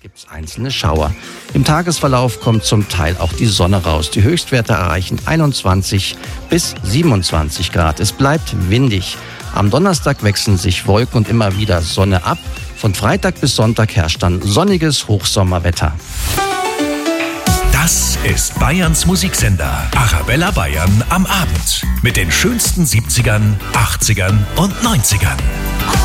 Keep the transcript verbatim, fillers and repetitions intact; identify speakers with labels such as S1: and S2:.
S1: gibt es einzelne Schauer. Im Tagesverlauf kommt zum Teil auch die Sonne raus. Die Höchstwerte erreichen einundzwanzig bis siebenundzwanzig Grad. Es bleibt windig. Am Donnerstag wechseln sich Wolken und immer wieder Sonne ab. Von Freitag bis Sonntag herrscht dann sonniges Hochsommerwetter.
S2: Das ist Bayerns Musiksender Arabella Bayern am Abend mit den schönsten siebzigern, achtzigern und neunzigern.